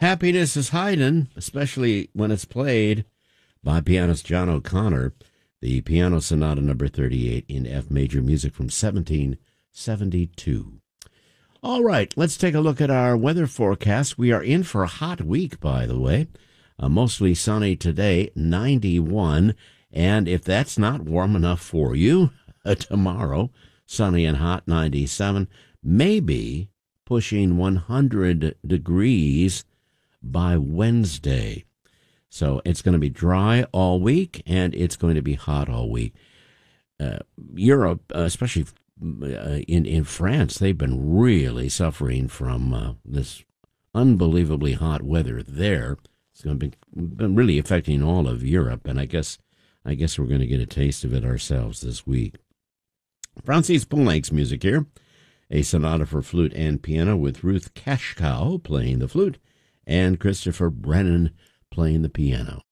Happiness is hiding, especially when it's played by pianist John O'Connor. The Piano Sonata number 38 in F major, music from 1772. All right, let's take a look at our weather forecast. We are in for a hot week, by the way. Mostly sunny today, 91. And if that's not warm enough for you, tomorrow, sunny and hot, 97. Maybe pushing 100 degrees by Wednesday. So it's going to be dry all week, and it's going to be hot all week. Europe, especially in France, they've been really suffering from this unbelievably hot weather there. It's going to be been really affecting all of Europe, and I guess we're going to get a taste of it ourselves this week. Francis Poulenc's music here, a sonata for flute and piano with Ruth Kashkow playing the flute and Christopher Brennan playing the piano.